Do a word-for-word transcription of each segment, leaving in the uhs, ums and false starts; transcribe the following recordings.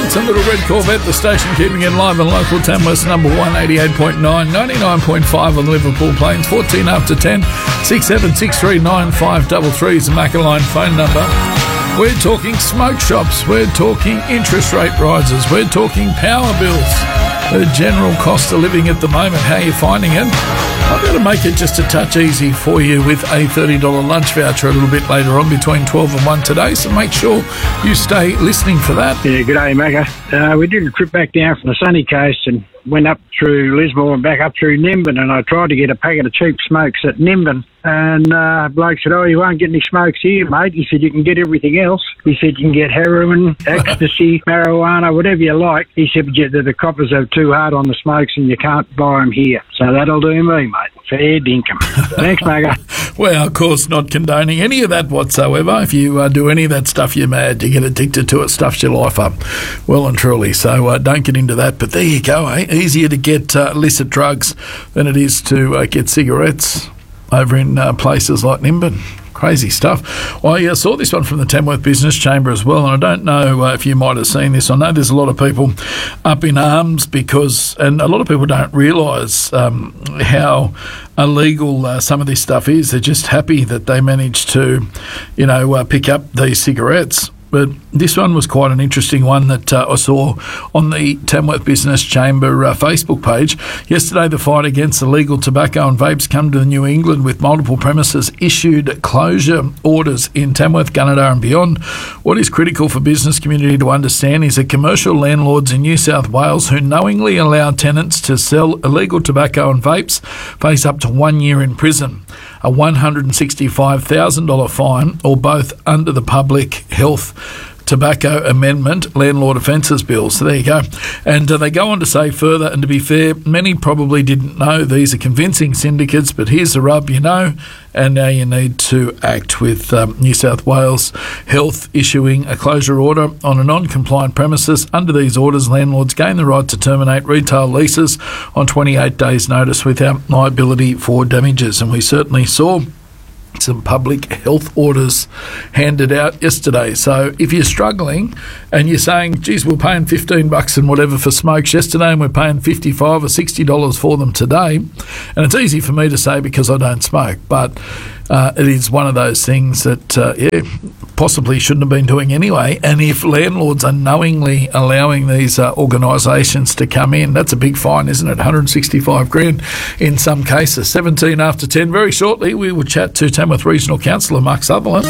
It's a little red Corvette, the station keeping it live on local Tamworth's number one, eighty-eight point nine, ninety-nine point five on Liverpool Plains, fourteen after ten, six seven six three nine five three three is the Maccaline phone number. We're talking smoke shops, we're talking interest rate rises, we're talking power bills, the general cost of living at the moment. How are you finding it? I'm going to make it just a touch easy for you with a thirty dollars lunch voucher a little bit later on between twelve and one today, so make sure you stay listening for that. Yeah, good day, Macca. Uh, we did a trip back down from the sunny coast and went up through Lismore and back up through Nimbin, and I tried to get a packet of cheap smokes at Nimbin. And uh, bloke said, oh, you won't get any smokes here, mate. He said, you can get everything else. He said, you can get heroin, ecstasy, marijuana, whatever you like. He said, but the, the coppers are too hard on the smokes and you can't buy them here. So that'll do me, mate. Fair dinkum. Thanks, Macca. Well, of course, not condoning any of that whatsoever. If you uh, do any of that stuff, you're mad. You get addicted to it, stuffs your life up well and truly. So uh, don't get into that. But there you go, eh? Easier to get uh, illicit drugs than it is to uh, get cigarettes over in uh, places like Nimbin. Crazy stuff. I uh, saw this one from the Tamworth Business Chamber as well, and I don't know uh, if you might have seen this. I know there's a lot of people up in arms because, and a lot of people don't realise um, how illegal uh, some of this stuff is. They're just happy that they managed to, you know, uh, pick up these cigarettes. But this one was quite an interesting one that uh, I saw on the Tamworth Business Chamber uh, Facebook page. Yesterday, the fight against illegal tobacco and vapes come to New England with multiple premises issued closure orders in Tamworth, Gunnedah and beyond. What is critical for business community to understand is that commercial landlords in New South Wales who knowingly allow tenants to sell illegal tobacco and vapes face up to one year in prison, a one hundred sixty-five thousand dollars fine, or both under the Public Health Tobacco Amendment Landlord Offences Bill. So there you go. And uh, they go on to say further, and to be fair, many probably didn't know these are convincing syndicates, but here's the rub, you know, and now you need to act with um, New South Wales Health issuing a closure order on a non-compliant premises. Under these orders, landlords gain the right to terminate retail leases on twenty-eight days' notice without liability for damages. And we certainly saw some public health orders handed out yesterday. So if you're struggling and you're saying, geez, we're paying fifteen bucks and whatever for smokes yesterday and we're paying fifty-five or sixty dollars for them today, and it's easy for me to say because I don't smoke, but uh, it is one of those things that, uh, yeah, possibly shouldn't have been doing anyway. And if landlords are knowingly allowing these uh, organisations to come in, that's a big fine, isn't it? one hundred sixty-five grand in some cases. seventeen after ten. Very shortly, we will chat to Tamworth Regional Councillor Mark Sutherland.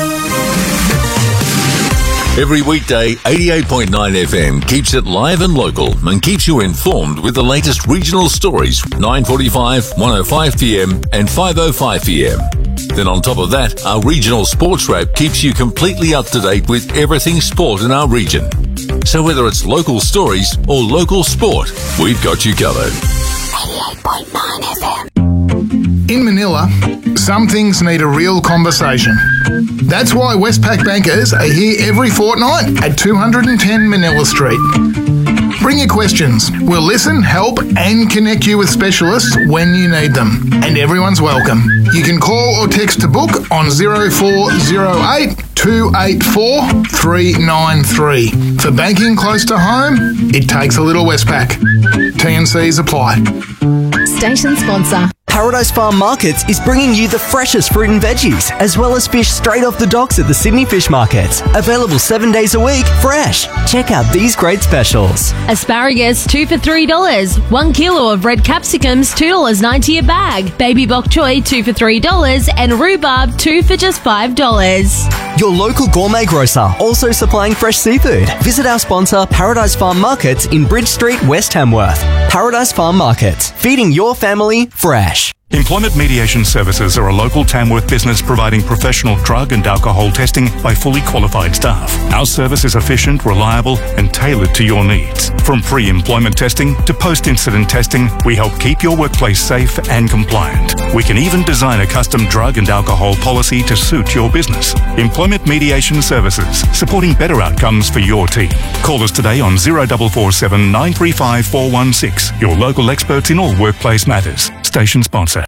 Every weekday, eighty-eight point nine F M keeps it live and local and keeps you informed with the latest regional stories, nine forty-five, one oh five p m and five oh five p m. Then on top of that, our regional sports wrap keeps you completely up to date with everything sport in our region. So whether it's local stories or local sport, we've got you covered. eighty-eight point nine F M. In Manila, some things need a real conversation. That's why Westpac bankers are here every fortnight at two hundred ten Manila Street. Bring your questions. We'll listen, help and connect you with specialists when you need them. And everyone's welcome. You can call or text to book on oh four oh eight, two eight four, three nine three. For banking close to home, it takes a little Westpac. T and Cs apply. Station sponsor. Paradise Farm Markets is bringing you the freshest fruit and veggies, as well as fish straight off the docks at the Sydney Fish Markets. Available seven days a week, fresh. Check out these great specials. Asparagus, two for three dollars. One kilo of red capsicums, two dollars ninety a bag. Baby bok choy, two for three dollars. And rhubarb, two for just five dollars. Your local gourmet grocer, also supplying fresh seafood. Visit our sponsor, Paradise Farm Markets in Bridge Street, West Tamworth. Paradise Farm Markets, feeding your family fresh. Employment Mediation Services are a local Tamworth business providing professional drug and alcohol testing by fully qualified staff. Our service is efficient, reliable and tailored to your needs. From pre-employment testing to post-incident testing, we help keep your workplace safe and compliant. We can even design a custom drug and alcohol policy to suit your business. Employment Mediation Services, supporting better outcomes for your team. Call us today on oh four four seven, nine three five, four one six. Your local experts in all workplace matters. Station sponsor.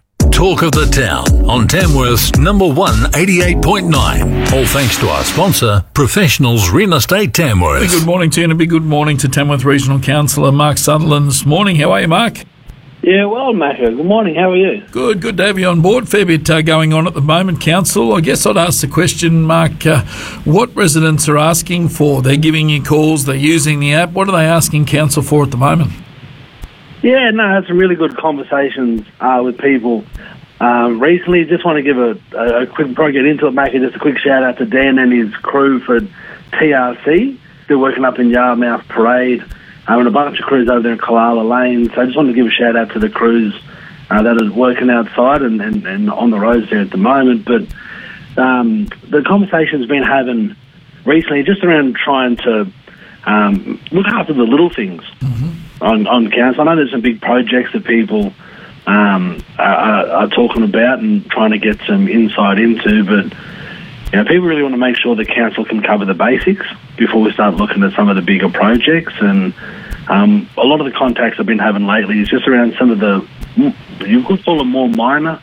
talk of the town on Tamworth's number one eighty-eight point nine. All thanks to our sponsor, Professionals Real Estate Tamworth. Good morning to you, and a big good morning to Tamworth Regional Councillor Mark Sutherland this morning. How are you, Mark? Yeah, well, Macca, good morning. How are you? Good, good to have you on board. Fair bit uh, going on at the moment, Council. I guess I'd ask the question, Mark, uh, what residents are asking for? They're giving you calls, they're using the app. What are they asking Council for at the moment? Yeah, no, I had some really good conversations uh, with people um, recently. Just want to give a, a, a quick, before I get into it, Macca, just a quick shout out to Dan and his crew for T R C. Still working up in Yarmouth Parade. Um, and a bunch of crews over there in Kalala Lane. So I just wanted to give a shout out to the crews uh, that are working outside and, and, and on the roads there at the moment. But um, the conversation's been having recently just around trying to um, look after the little things mm-hmm. on, on council. I know there's some big projects that people um, are, are talking about and trying to get some insight into, but you know, people really want to make sure the council can cover the basics before we start looking at some of the bigger projects. And um, a lot of the contacts I've been having lately is just around some of the, you could call them more minor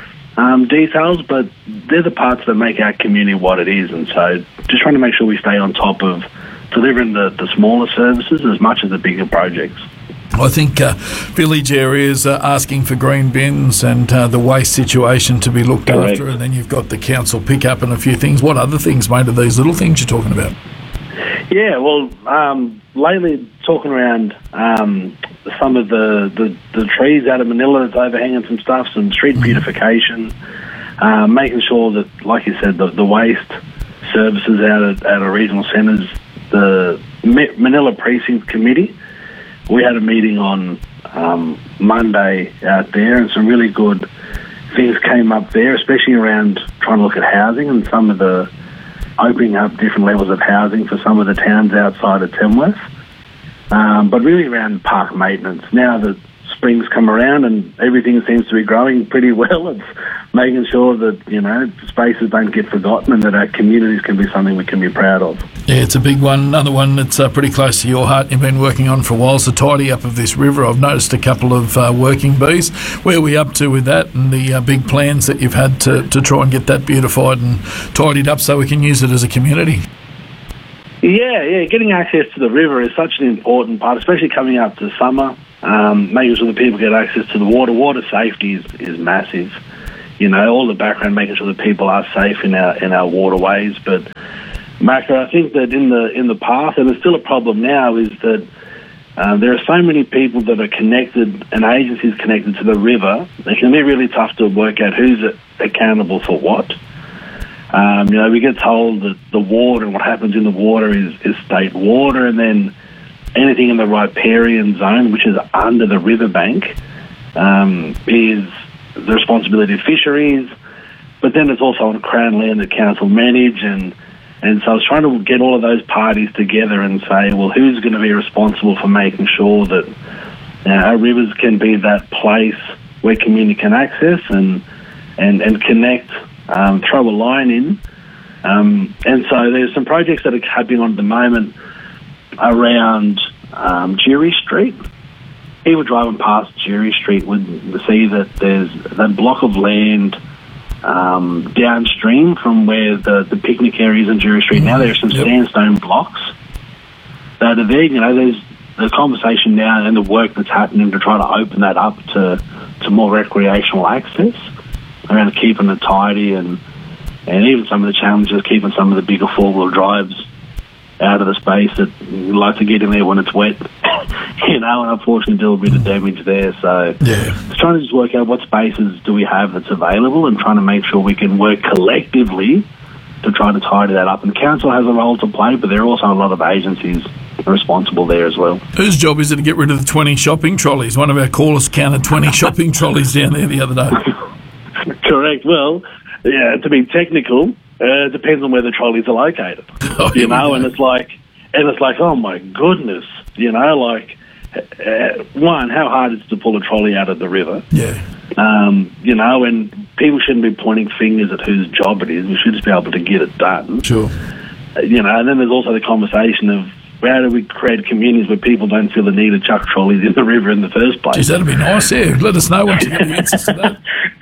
um, details, but they're the parts that make our community what it is. And so just trying to make sure we stay on top of delivering the, the smaller services as much as the bigger projects. I think uh, village areas are asking for green bins and uh, the waste situation to be looked Correct. after, and then you've got the council pickup and a few things. What other things, mate, are these little things you're talking about? Yeah, well, um, lately talking around um, some of the, the, the trees out of Manila that's overhanging some stuff, some street mm-hmm. beautification, uh, making sure that, like you said, the, the waste services out at, at our regional centres, the Manila Precinct Committee, we had a meeting on um, Monday out there, and some really good things came up there, especially around trying to look at housing and some of the opening up different levels of housing for some of the towns outside of Tamworth. Um, but really around park maintenance. Now that spring's come around and everything seems to be growing pretty well, it's making sure that, you know, spaces don't get forgotten and that our communities can be something we can be proud of. Yeah, it's a big one. Another one that's uh, pretty close to your heart you've been working on for a while is the tidy up of this river. I've noticed a couple of uh, working bees. Where are we up to with that and the uh, big plans that you've had to, to try and get that beautified and tidied up so we can use it as a community? Yeah, yeah, getting access to the river is such an important part, especially coming up to summer, um, making sure that people get access to the water. Water safety is, is massive. You know, all the background, making sure that people are safe in our in our waterways. But, Macca, I think that in the in the past, and it's still a problem now, is that uh, there are so many people that are connected and agencies connected to the river. It can be really tough to work out who's accountable for what. Um, you know, we get told that the water and what happens in the water is, is state water, and then anything in the riparian zone, which is under the riverbank, um, is the responsibility of fisheries. But then it's also on Crown land that council manage, and and so I was trying to get all of those parties together and say, well, who's going to be responsible for making sure that you know, our rivers can be that place where community can access and and, and connect. Um, throw a line in. Um, and so there's some projects that are happening on at the moment around um, Jury Street. People driving past Jury Street would see that there's that block of land um, downstream from where the, the picnic area is in Jury Street. Now there's some yep. sandstone blocks that are there. You know, there's the conversation now and the work that's happening to try to open that up to, to more recreational access, around keeping it tidy and and even some of the challenges, keeping some of the bigger four-wheel drives out of the space that you like to get in there when it's wet, you know, and unfortunately do a bit of damage there. So yeah. Just trying to just work out what spaces do we have that's available and trying to make sure we can work collectively to try to tidy that up. And council has a role to play, but there are also a lot of agencies responsible there as well. Whose job is it to get rid of the twenty shopping trolleys? One of our callers counted twenty shopping trolleys down there the other day. Correct. Well, yeah, to be technical, uh, it depends on where the trolleys are located. Oh, you know, and it's like, and it's like, oh my goodness, you know, like, uh, one, how hard is it to pull a trolley out of the river? Yeah. Um, you know, and people shouldn't be pointing fingers at whose job it is. We should just be able to get it done. Sure. Uh, you know, and then there's also the conversation of, how do we create communities where people don't feel the need to chuck trolleys in the river in the first place? Geez, that'd be nice, yeah. Let us know once you get the answers to that.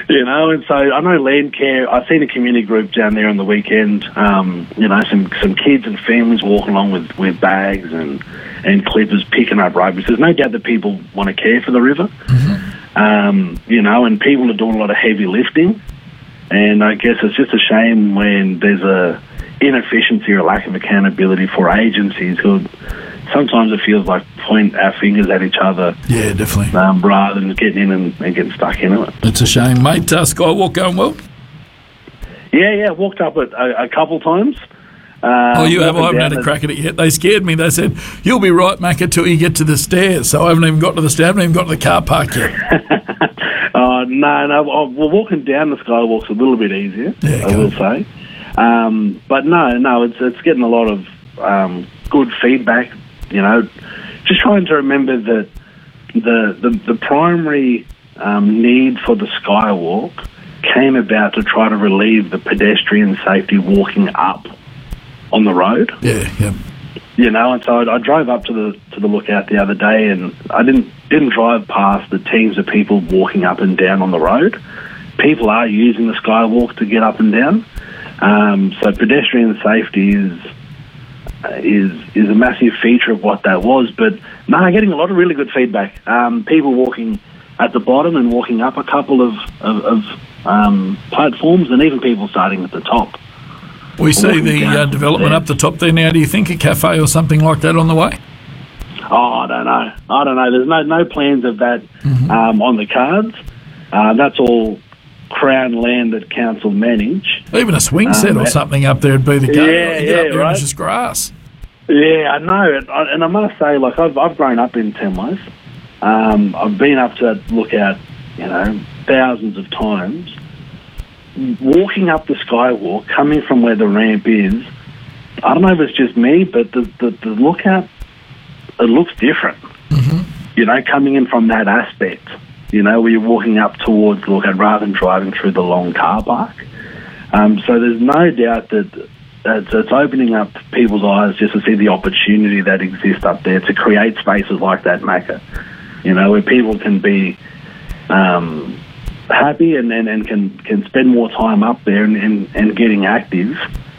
You know, and so I know Landcare, I've seen a community group down there on the weekend, um, you know, some, some kids and families walking along with, with bags and, and clippers picking up rugby. So there's no doubt that people want to care for the river, mm-hmm. um, you know, and people are doing a lot of heavy lifting. And I guess it's just a shame when there's a inefficiency or lack of accountability for agencies who sometimes it feels like point our fingers at each other. Yeah, definitely. Um, rather than getting in and, and getting stuck into it. It's a shame, mate. Uh, Skywalk going well? Yeah, yeah. Walked up it a, a couple times. Um, oh, you have? I haven't had a crack at it yet. They scared me. They said, you'll be right, Mac, until you get to the stairs. So I haven't even got to the stairs. I haven't even got to the car park yet. Oh, no, no. Well, walking down the Skywalk's a little bit easier, yeah, I will say. Um, but no, no, it's it's getting a lot of um, good feedback. You know, just trying to remember that the the, the primary um, need for the Skywalk came about to try to relieve the pedestrian safety walking up on the road. Yeah, yeah. You know, and so I, I drove up to the to the lookout the other day, and I didn't didn't drive past the teams of people walking up and down on the road. People are using the Skywalk to get up and down. Um, so pedestrian safety is is is a massive feature of what that was. But no, getting a lot of really good feedback. Um, people walking at the bottom and walking up a couple of of, of um, platforms, and even people starting at the top. We see the uh, development up the top there now. Do you think a cafe or something like that on the way? Oh, I don't know. I don't know. There's no no plans of that mm-hmm. um, on the cards. Uh, that's all Crown land that council manage. Even a swing set um, or something up there would be the case. Yeah, you yeah, up there right. It's just grass. Yeah, I know. And I must say, like, I've I've grown up in Tamworth. Um, I've been up to that lookout, you know, thousands of times. Walking up the Skywalk, coming from where the ramp is, I don't know if it's just me, but the, the, the lookout, it looks different. Mm-hmm. You know, coming in from that aspect, you know, where you're walking up towards the lookout rather than driving through the long car park. Um, so there's no doubt that it's, it's opening up people's eyes just to see the opportunity that exists up there to create spaces like that, Macca, you know, where people can be um, happy and, and, and can, can spend more time up there and, and, and getting active.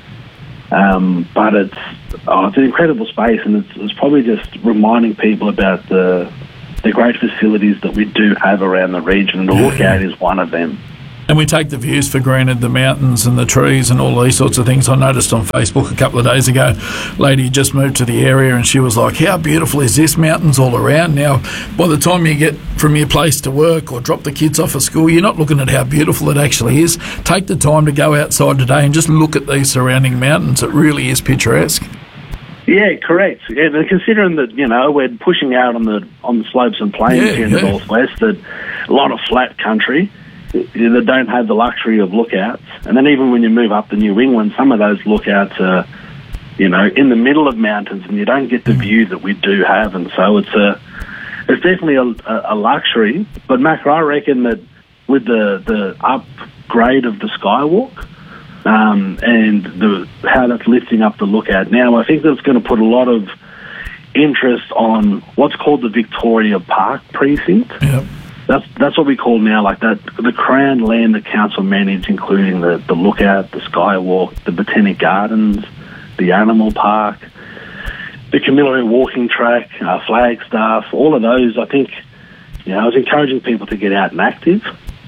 Um, but it's oh, it's an incredible space, and it's, it's probably just reminding people about the the great facilities that we do have around the region, and the lookout is one of them. And we take the views for granted, the mountains and the trees and all these sorts of things. I noticed on Facebook a couple of days ago, a lady just moved to the area and she was like, how beautiful is this? Mountains all around. Now, by the time you get from your place to work or drop the kids off at school, you're not looking at how beautiful it actually is. Take the time to go outside today and just look at these surrounding mountains. It really is picturesque. Yeah, correct. Yeah, and considering that, you know, we're pushing out on the on the slopes and plains yeah, here in yeah. the northwest, that a lot of flat country that don't have the luxury of lookouts. And then even when you move up to New England, some of those lookouts are, you know, in the middle of mountains, and you don't get the view that we do have. And so it's a, it's definitely a, a luxury. But Mac, I reckon that with the the upgrade of the Skywalk um, and the how that's lifting up the lookout now, I think that's going to put a lot of interest on what's called the Victoria Park precinct. Yep. That's that's what we call now, like that, the Crown land that council manage, including the, the lookout, the Skywalk, the Botanic Gardens, the Animal Park, the Camilla walking track, uh, Flagstaff, all of those. I think, you know, I was encouraging people to get out and active,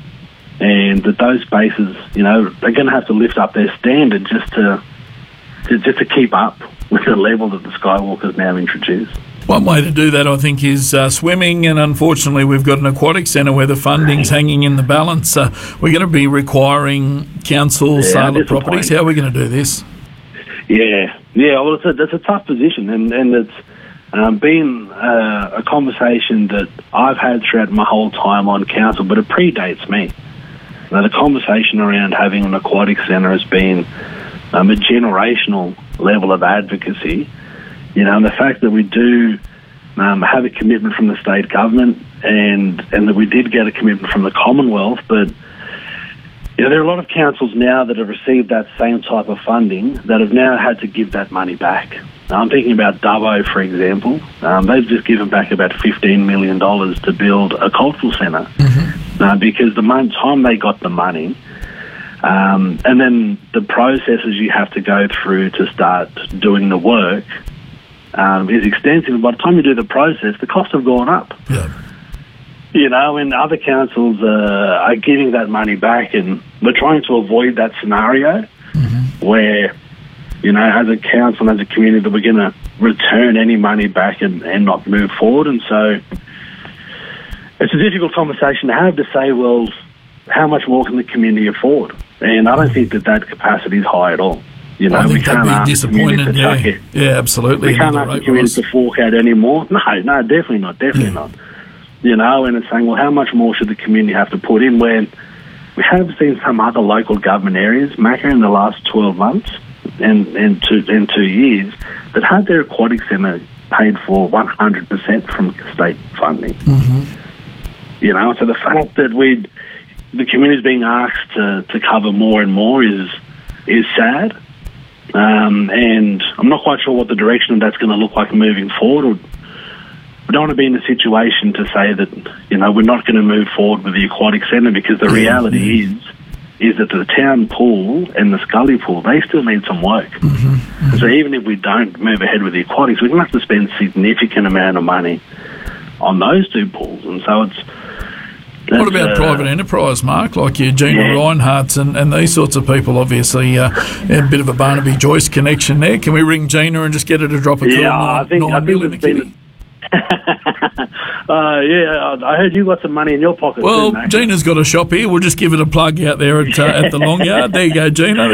and that those spaces, you know, they're going to have to lift up their standard just to, to just to keep up with the level that the Skywalk has now introduced. One way to do that, I think, is uh, swimming, and unfortunately we've got an aquatic centre where the funding's hanging in the balance. Uh, we're going to be requiring council yeah, sale of properties. How are we going to do this? Yeah, yeah. Well, it's a, it's a tough position, and, and it's um, been uh, a conversation that I've had throughout my whole time on council, but it predates me. Now, the conversation around having an aquatic centre has been um, a generational level of advocacy. You know, and the fact that we do um, have a commitment from the state government, and and that we did get a commitment from the Commonwealth, but you know, there are a lot of councils now that have received that same type of funding that have now had to give that money back. Now, I'm thinking about Dubbo, for example. Um, they've just given back about fifteen million dollars to build a cultural centre. Mm-hmm. uh, because the mon- time they got the money, um, and then the processes you have to go through to start doing the work um, is extensive. By the time you do the process, the costs have gone up. Yeah. You know, and other councils uh, are giving that money back, and we're trying to avoid that scenario mm-hmm. where, you know, as a council, as a community, that we're going to return any money back and, and not move forward. And so it's a difficult conversation to have to say, well, how much more can the community afford? And I don't think that that capacity is high at all. You know, I think we can't that'd be ask the community disappointing. to Yeah, chuck it. yeah, absolutely. We can't Another ask the rate community rise. to fork out any more. No, no, definitely not, definitely Yeah. not. You know, and it's saying, well, how much more should the community have to put in when we have seen some other local government areas, Macca, in the last twelve months and, and, two, and two years, that had their aquatic centre paid for one hundred percent from state funding. Mm-hmm. You know, so the fact that we the community is being asked to, to cover more and more is is sad. Um, and I'm not quite sure what the direction of that's going to look like moving forward. We don't want to be in a situation to say that, you know, we're not going to move forward with the aquatic centre, because the reality is is that the town pool and the Scully pool, they still need some work. Mm-hmm. Mm-hmm. So even if we don't move ahead with the aquatics, we're going to have to spend a significant amount of money on those two pools. And so it's... What about uh, private enterprise, Mark, like your Gina yeah. Reinhardt's and, and these sorts of people? Obviously, uh, a bit of a Barnaby Joyce connection there. Can we ring Gina and just get her to drop a yeah, cool I nine, think, nine I think mil in the it's been, kitty? uh, yeah, I heard you got some money in your pocket. Well, too, mate. Gina's got a shop here. We'll just give it a plug out there at, uh, at the Long Yard. There you go, Gina.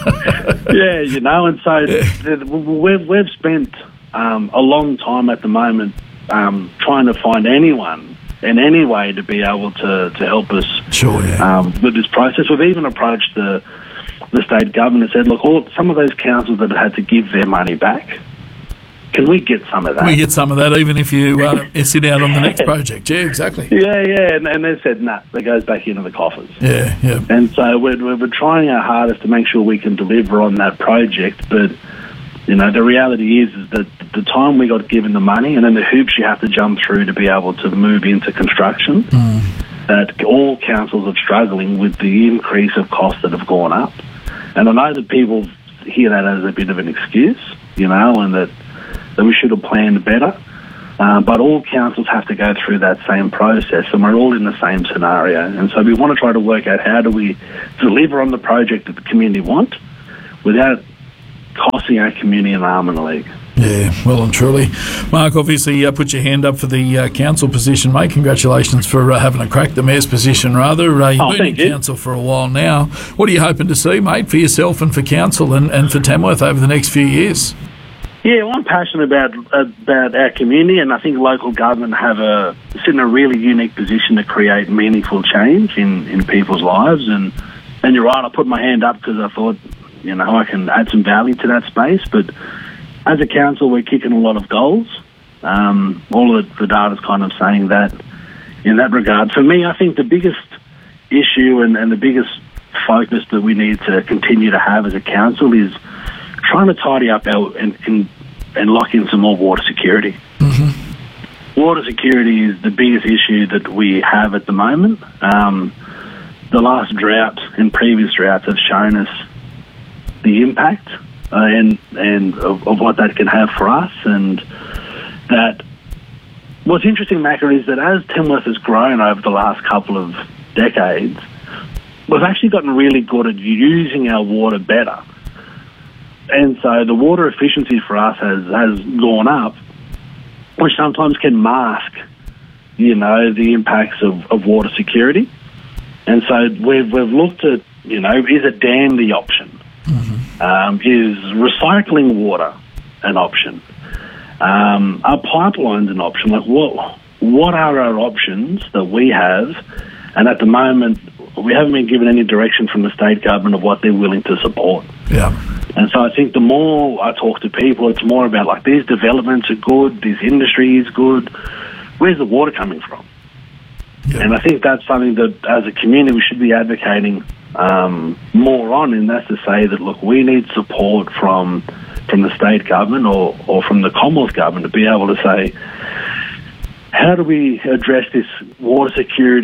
yeah, you know, and so yeah. we've, we've spent um, a long time at the moment um, trying to find anyone in any way to be able to, to help us sure, yeah. um, with this process. We've even approached the the state government and said, look, all, some of those councils that have had to give their money back, can we get some of that? We get some of that, even if you uh, sit out on the next project. Yeah, exactly. Yeah, yeah, and, and they said, nah, that goes back into the coffers. Yeah, yeah. And so we're, we're trying our hardest to make sure we can deliver on that project, but, you know, the reality is, is that the time we got given the money and then the hoops you have to jump through to be able to move into construction, mm. that all councils are struggling with the increase of costs that have gone up. And I know that people hear that as a bit of an excuse, you know, and that that we should have planned better. Uh, but all councils have to go through that same process, and we're all in the same scenario. And so we want to try to work out how do we deliver on the project that the community want without costing our community an arm and a leg. Yeah, well and truly. Mark, obviously uh, put your hand up for the uh, council position, mate. Congratulations for uh, having a crack, the mayor's position, rather. Uh, you've oh, been in you. council for a while now. What are you hoping to see, mate, for yourself and for council and, and for Tamworth over the next few years? Yeah, well, I'm passionate about about our community, and I think local government have a sit in a really unique position to create meaningful change in, in people's lives. And and you're right, I put my hand up because I thought, you know, I can add some value to that space. But as a council, we're kicking a lot of goals. Um, all of the data's kind of saying that in that regard. For me, I think the biggest issue and, and the biggest focus that we need to continue to have as a council is trying to tidy up our and, and, and lock in some more water security. Mm-hmm. Water security is the biggest issue that we have at the moment. Um, the last drought and previous droughts have shown us the impact uh, and and of, of what that can have for us. And that what's interesting, Macca, is that as Tamworth has grown over the last couple of decades, we've actually gotten really good at using our water better. And so the water efficiency for us has, has gone up, which sometimes can mask, you know, the impacts of, of water security. And so we've, we've looked at, you know, is a dam the option? Mm-hmm. Um, is recycling water an option? Um, are pipelines an option? Like, what, what are our options that we have? And at the moment, we haven't been given any direction from the state government of what they're willing to support. Yeah. And so I think the more I talk to people, it's more about, like, these developments are good, this industry is good. Where's the water coming from? Yeah. And I think that's something that, as a community, we should be advocating um, more on, and that's to say that, look, we need support from from the state government or, or from the Commonwealth government to be able to say, how do we address this water security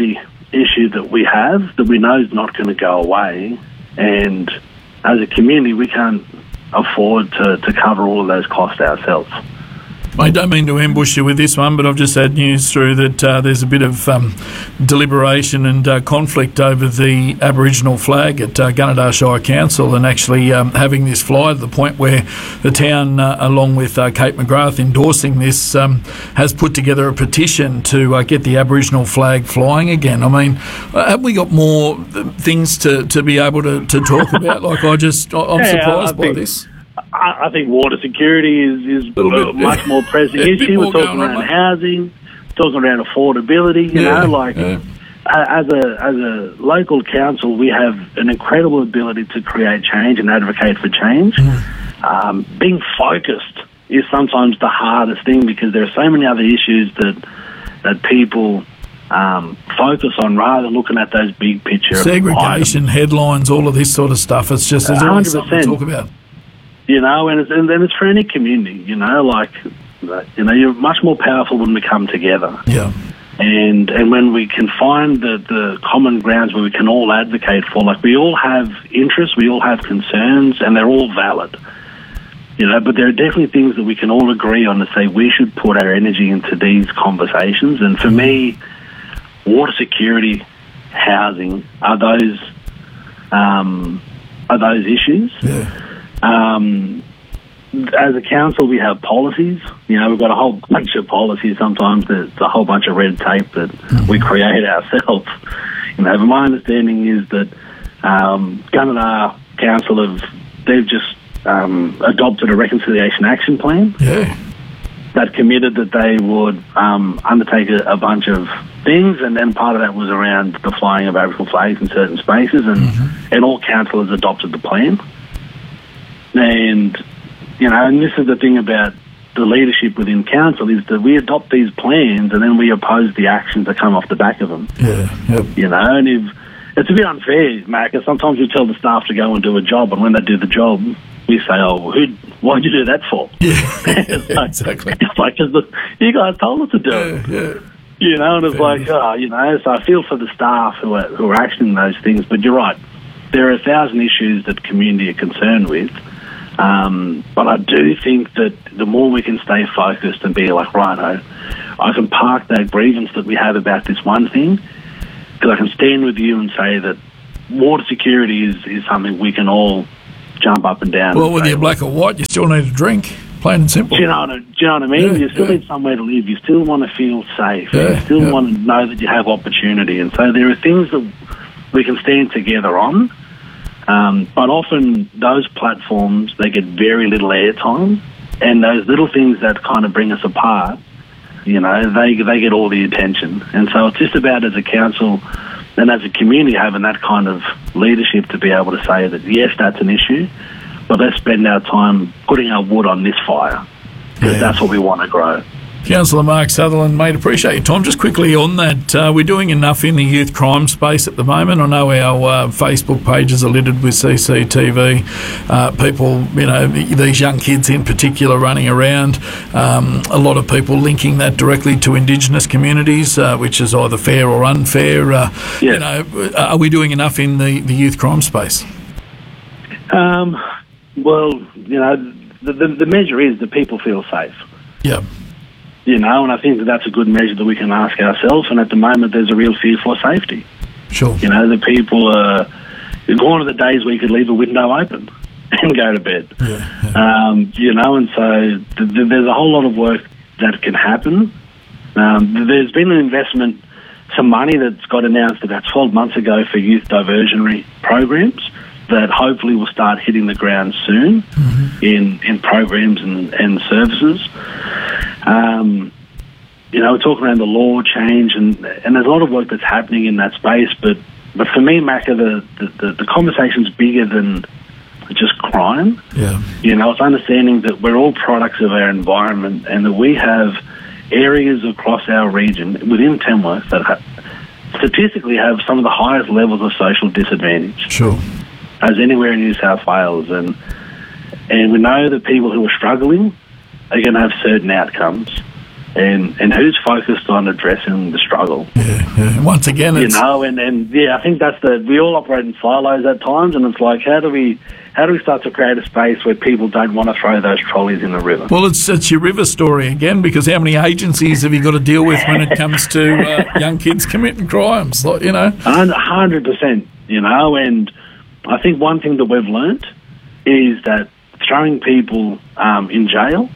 issue that we have that we know is not going to go away, and as a community we can't afford to, to cover all of those costs ourselves. I don't mean to ambush you with this one, but I've just had news through that uh, there's a bit of um, deliberation and uh, conflict over the Aboriginal flag at uh, Gunnedah Shire Council, and actually um, having this fly to the point where the town, uh, along with uh, Kate McGrath endorsing this, um, has put together a petition to uh, get the Aboriginal flag flying again. I mean, uh, have we got more things to, to be able to, to talk about? Like, I just, I'm yeah, surprised I by think- this. I I think water security is, is a bit, much yeah. more pressing Yeah, a bit issue. more We're talking going on, around mate. housing, talking around affordability. You Yeah, know, like yeah. a- as a as a local council, we have an incredible ability to create change and advocate for change. Mm. Um, being focused is sometimes the hardest thing because there are so many other issues that that people um, focus on rather than looking at those big picture items. Segregation, headlines, all of this sort of stuff. It's just there's always something to talk about. You know, and it's, and, and it's for any community, you know, like, you know, you're much more powerful when we come together. Yeah. And and when we can find the, the common grounds where we can all advocate for, like, we all have interests, we all have concerns, and they're all valid. You know, but there are definitely things that we can all agree on to say we should put our energy into these conversations. And for me, water security, housing are those um, are those issues. Yeah. Um, as a council, we have policies. You know, we've got a whole bunch of policies. Sometimes there's a whole bunch of red tape that mm-hmm. we create ourselves. You know, but my understanding is that um, Gunnedah Council have they've just um, adopted a reconciliation action plan. Yeah. That committed that they would um, undertake a, a bunch of things, and then part of that was around the flying of Aboriginal flags in certain spaces, and, mm-hmm. and all councillors adopted the plan. And, you know, and this is the thing about the leadership within council is that we adopt these plans and then we oppose the actions that come off the back of them. Yeah, yep. You know, and if, it's a bit unfair, Mac, because sometimes we tell the staff to go and do a job, and when they do the job, we say, oh, who, why'd you do that for? Yeah, it's like, exactly. It's like, because you guys told us to do it. Yeah, yeah. You know, and it's Fair like, enough. oh, you know, so I feel for the staff who are, who are actioning those things, but you're right. There are a thousand issues that community are concerned with. Um, but I do think that the more we can stay focused and be like, righto, I can park that grievance that we have about this one thing, because I can stand with you and say that water security is, is something we can all jump up and down. Well, and whether say, you're black or white, you still need a drink, plain and simple. Do you know what I, do you know what I mean? Yeah, you still yeah. need somewhere to live. You still want to feel safe. Yeah, you still yeah. want to know that you have opportunity. And so there are things that we can stand together on. Um, but often those platforms, they get very little airtime, and those little things that kind of bring us apart, you know, they they get all the attention. And so it's just about, as a council and as a community, having that kind of leadership to be able to say that, yes, that's an issue, but let's spend our time putting our wood on this fire, because Yeah. that's what we want to grow. Councillor Mark Sutherland, mate, appreciate your time. Just quickly on that, uh, we're doing enough in the youth crime space at the moment. I know our uh, Facebook pages are littered with C C T V. Uh, people, you know, these young kids in particular running around. Um, a lot of people linking that directly to Indigenous communities, uh, which is either fair or unfair. Uh, Yeah. You know, are we doing enough in the, the youth crime space? Um, well, you know, the, the, the measure is that people feel safe. Yeah. You know, and I think that that's a good measure that we can ask ourselves. And at the moment, there's a real fear for safety. Sure. You know, the people are gone are the days where you could leave a window open and go to bed. Yeah, yeah. Um, you know, and so th- th- there's a whole lot of work that can happen. Um, there's been an investment, some money that's got announced about twelve months ago for youth diversionary programs that hopefully will start hitting the ground soon mm-hmm. in, in programs and, and services. Um, you know, we're talking around the law change, and and there's a lot of work that's happening in that space. But but for me, Macca, the, the, the conversation's bigger than just crime. Yeah. You know, it's understanding that we're all products of our environment, and that we have areas across our region within Tamworth that ha- statistically have some of the highest levels of social disadvantage. Sure. As anywhere in New South Wales, and and we know that people who are struggling are going to have certain outcomes, and, and who's focused on addressing the struggle. Yeah, yeah. Once again, You it's... know, and, and yeah, I think that's the, we all operate in silos at times, and it's like, how do we, how do we start to create a space where people don't want to throw those trolleys in the river? Well, it's it's your river story again, because how many agencies have you got to deal with when it comes to uh, young kids committing crimes? Like, you know, one hundred percent, you know, and I think one thing that we've learnt is that throwing people um, in jail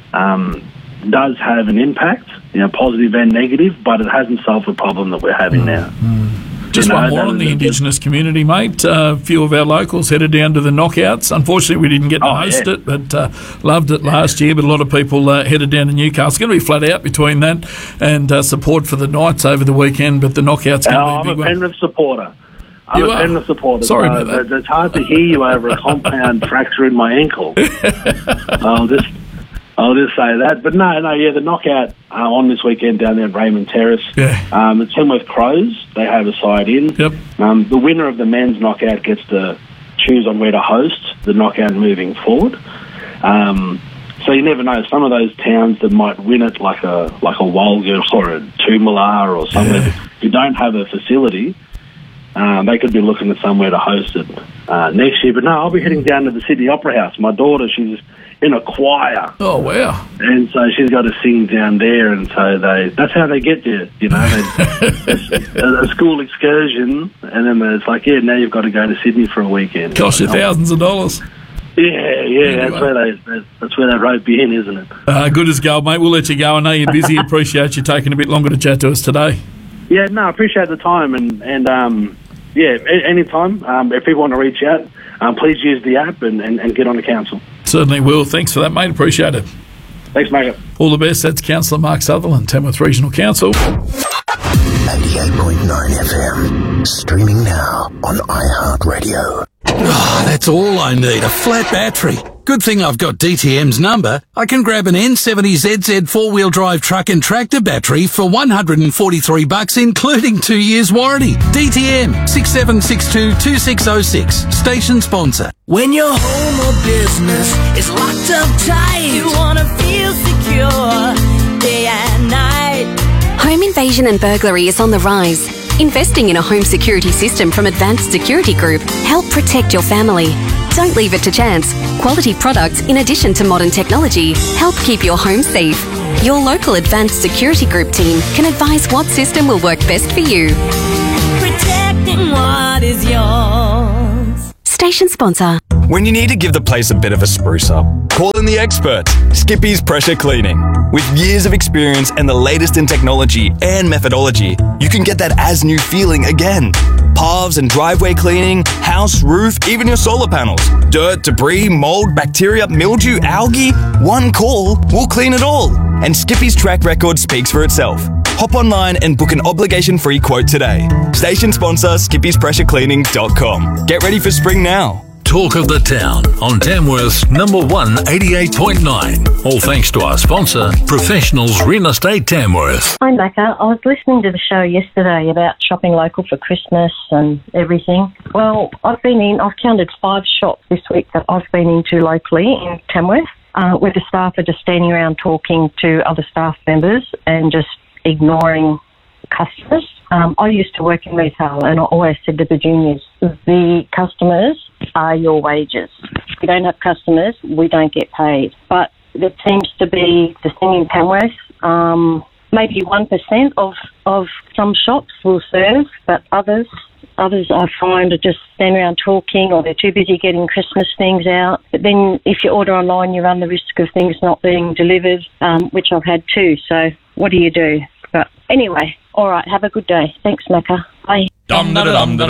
um, does have an impact, you know, positive and negative, but it hasn't solved the problem that we're having now. Mm. Just You know, one more that on is the a- Indigenous community, mate. Uh, a few of our locals headed down to the knockouts. Unfortunately, we didn't get to Oh, host yeah. it, but uh, loved it last year. But a lot of people uh, headed down to Newcastle. It's going to be flat out between that and uh, support for the Knights over the weekend, but the knockouts going Oh, to I'm be a a big one. Penrith supporter. I'm You a are? Penrith supporter. Sorry so about that. It's hard to hear you over a compound fracture in my ankle. I'll just, I'll just say that. But no, no, yeah, the knockout uh, on this weekend down there at Raymond Terrace. Yeah. Um, the Tamworth Crows, they have a side in. Yep. Um, the winner of the men's knockout gets to choose on where to host the knockout moving forward. Um, so you never know. Some of those towns that might win it, like a like a Walgett or a Toomelah or somewhere Yeah. who don't have a facility, um, they could be looking at somewhere to host it uh, next year. But no, I'll be heading down to the Sydney Opera House. My daughter, she's in a choir, Oh, wow. and so she's got to sing down there, and so they that's how they get there, you know. They, a, a school excursion, and then it's like, yeah, now you've got to go to Sydney for a weekend. Cost you thousands of dollars. Yeah, yeah, that's where they that's where they rope you in, isn't it? Uh, good as gold, mate. We'll let you go. I know you're busy. Appreciate you taking a bit longer to chat to us today. Yeah, no, I appreciate the time, and and um, yeah, a- anytime. Um, if people want to reach out, um, please use the app and, and, and get on the council. Certainly will. Thanks for that, mate. Appreciate it. Thanks, mate. All the best. That's Councillor Mark Sutherland, Tamworth Regional Council. eighty-eight point nine F M. Streaming now on iHeartRadio. Oh, that's all I need, a flat battery. Good thing I've got D T M's number. I can grab an N seventy Z Z four-wheel drive truck and tractor battery for one hundred forty-three bucks, including two years warranty. D T M, six seven six two, two six zero six. Station sponsor. When your home or business is locked up tight, you wanna feel secure day and night. Home invasion and burglary is on the rise. Investing in a home security system from Advanced Security Group help protect your family. Don't leave it to chance. Quality products, in addition to modern technology, help keep your home safe. Your local Advanced Security Group team can advise what system will work best for you. Protecting what is yours. Station sponsor. When you need to give the place a bit of a spruce up, call in the experts, Skippy's Pressure Cleaning. With years of experience and the latest in technology and methodology, you can get that as-new feeling again. Paths and driveway cleaning, house, roof, even your solar panels. Dirt, debris, mold, bacteria, mildew, algae. One call, we'll clean it all. And Skippy's track record speaks for itself. Hop online and book an obligation-free quote today. Station sponsor, skippys pressure cleaning dot com. Get ready for spring now. Talk of the Town on Tamworth's number one eighty-eight point nine. All thanks to our sponsor, Professionals Real Estate Tamworth. Hi, Macca. I was listening to the show yesterday about shopping local for Christmas and everything. Well, I've been in, I've counted five shops this week that I've been into locally in Tamworth, uh, where the staff are just standing around talking to other staff members and just ignoring customers. Um, I used to work in retail, and I always said to the juniors, the customers are your wages. If we don't have customers, we don't get paid. But there seems to be the thing in Tamworth, um, maybe one percent of, of some shops will serve, but others others I find are just standing around talking, or they're too busy getting Christmas things out. But then if you order online, you run the risk of things not being delivered, um, which I've had too. So what do you do? But anyway, all right, have a good day. Thanks, Macca. Bye. Dum da dum da